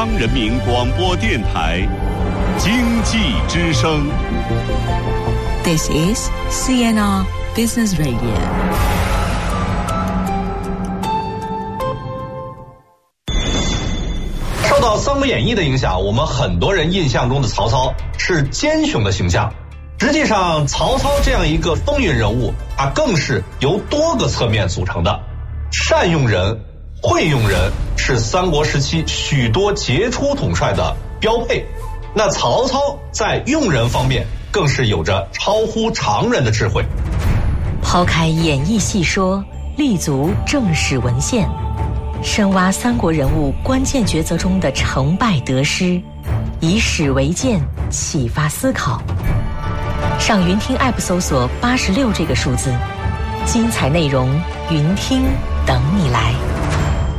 央人民广播电台经济之声。 This is CNR Business Radio。 受到《三国演义》的影响，我们很多人印象中的曹操是奸雄的形象。实际上，曹操这样一个风云人物，他更是由多个侧面组成的。善用人、会用人是三国时期许多杰出统帅的标配。那曹操在用人方面更是有着超乎常人的智慧。 抛开演义细说，立足正史文献，深挖三国人物关键抉择中的成败得失，以史为鉴，启发思考。上云听 App 搜索86这个数字，精彩内容云听等你来。